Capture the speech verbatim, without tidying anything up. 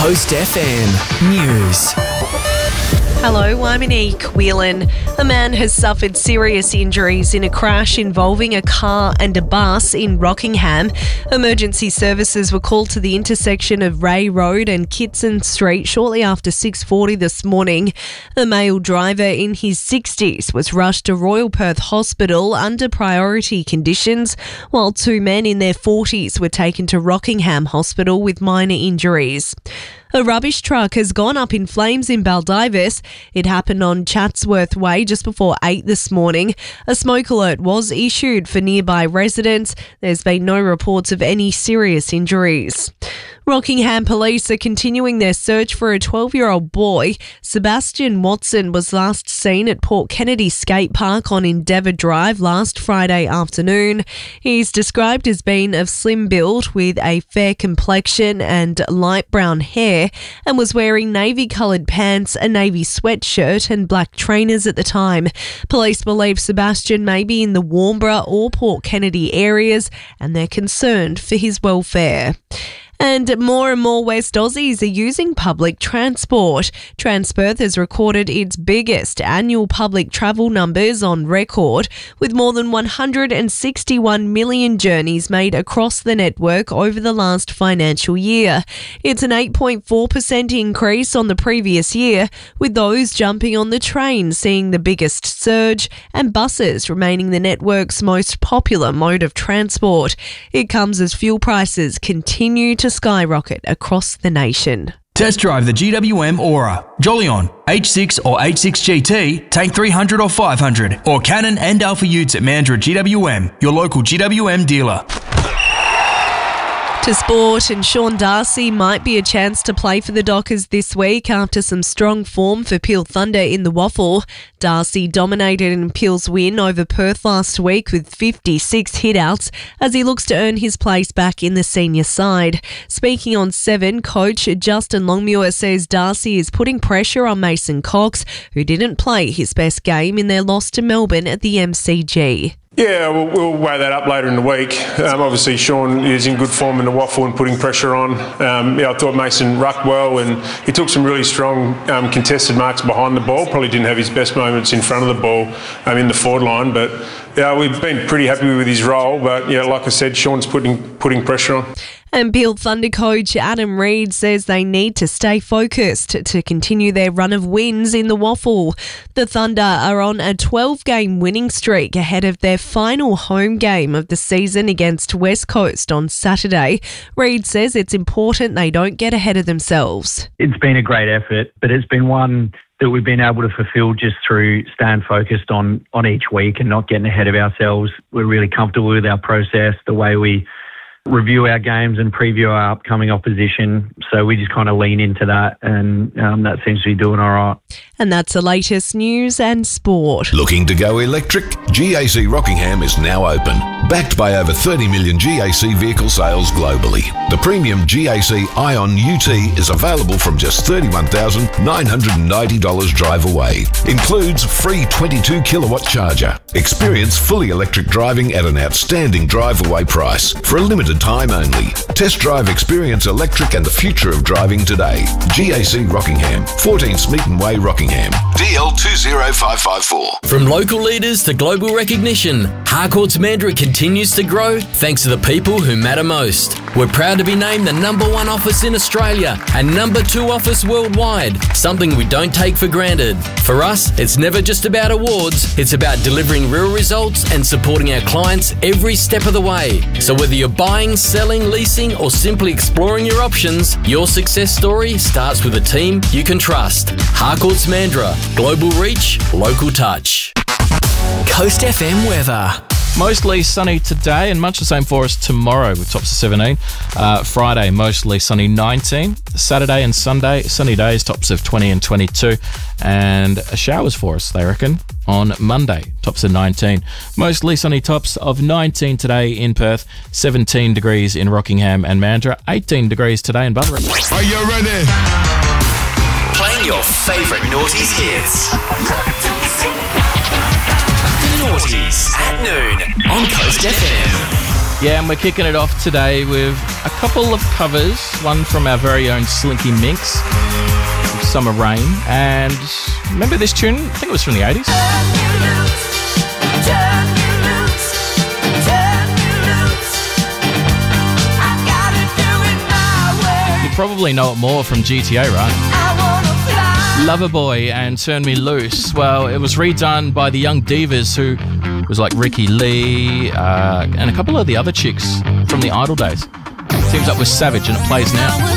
Coast F M News. Hello, I'm Anique Whelan. A man has suffered serious injuries in a crash involving a car and a bus in Rockingham. Emergency services were called to the intersection of Ray Road and Kitson Street shortly after six forty this morning. A male driver in his sixties was rushed to Royal Perth Hospital under priority conditions, while two men in their forties were taken to Rockingham Hospital with minor injuries. A rubbish truck has gone up in flames in Baldivis. It happened on Chatsworth Way just before eight this morning. A smoke alert was issued for nearby residents. There's been no reports of any serious injuries. Rockingham police are continuing their search for a twelve-year-old boy. Sebastian Watson was last seen at Port Kennedy Skate Park on Endeavour Drive last Friday afternoon. He's described as being of slim build with a fair complexion and light brown hair, and was wearing navy-coloured pants, a navy sweatshirt and black trainers at the time. Police believe Sebastian may be in the Warnbro or Port Kennedy areas, and they're concerned for his welfare. And more and more West Aussies are using public transport. Transperth has recorded its biggest annual public travel numbers on record, with more than one hundred sixty-one million journeys made across the network over the last financial year. It's an eight point four percent increase on the previous year, with those jumping on the train seeing the biggest surge and buses remaining the network's most popular mode of transport. It comes as fuel prices continue to skyrocket across the nation. Test drive the G W M Aura, Jolion, H six or H six G T, Tank three hundred or five hundred, or Canon and Alpha Utes at Mandurah G W M, your local G W M dealer. To sport, and Sean Darcy might be a chance to play for the Dockers this week after some strong form for Peel Thunder in the Waffle. Darcy dominated in Peel's win over Perth last week with fifty-six hitouts as he looks to earn his place back in the senior side. Speaking on Seven, coach Justin Longmuir says Darcy is putting pressure on Mason Cox, who didn't play his best game in their loss to Melbourne at the M C G. Yeah, we'll, we'll weigh that up later in the week. Um, obviously, Sean is in good form in the Waffle and putting pressure on. Um, yeah, I thought Mason rucked well, and he took some really strong um, contested marks behind the ball. Probably didn't have his best moments in front of the ball um, in the forward line, but yeah, we've been pretty happy with his role. But yeah, like I said, Sean's putting putting pressure on. And Peel Thunder coach Adam Reid says they need to stay focused to continue their run of wins in the Waffle. The Thunder are on a twelve-game winning streak ahead of their final home game of the season against West Coast on Saturday. Reid says it's important they don't get ahead of themselves. It's been a great effort, but it's been one that we've been able to fulfil just through staying focused on, on each week and not getting ahead of ourselves. We're really comfortable with our process, the way we review our games and preview our upcoming opposition. So we just kind of lean into that, and um, that seems to be doing all right. And that's the latest news and sport. Looking to go electric? G A C Rockingham is now open. Backed by over thirty million G A C vehicle sales globally. The premium G A C Ion U T is available from just thirty-one thousand nine hundred ninety dollars drive away. Includes free twenty-two kilowatt charger. Experience fully electric driving at an outstanding drive away price for a limited time only. Test drive Experience Electric and the future of driving today. G A C Rockingham, fourteen Smeaton Way, Rockingham. D L two zero five five four. From local leaders to global recognition, Harcourts Mandurah continues to grow thanks to the people who matter most. We're proud to be named the number one office in Australia and number two office worldwide, something we don't take for granted. For us, it's never just about awards, it's about delivering real results and supporting our clients every step of the way. So whether you're buying, selling, leasing, or simply exploring your options, your success story starts with a team you can trust. Harcourts Mandurah, global reach, local touch. Coast F M weather. Mostly sunny today and much the same for us tomorrow with tops of seventeen. Uh, Friday, mostly sunny nineteen. Saturday and Sunday, sunny days, tops of twenty and twenty-two. And showers for us, they reckon, on Monday, tops of nineteen. Mostly sunny, tops of nineteen today in Perth, seventeen degrees in Rockingham and Mandurah, eighteen degrees today in Bunnera. Are you ready? Playing your favourite noughties hits. Noughties at noon on Coast F M. Yeah, and we're kicking it off today with a couple of covers. One from our very own Slinky Minx, Summer Rain. And remember this tune? I think it was from the eighties. You probably know it more from G T A, right? Loverboy and Turn Me Loose. Well, it was redone by the Young Divas, who was like Ricky Lee uh, and a couple of the other chicks from the Idol days. Teams up with Savage, and it plays now.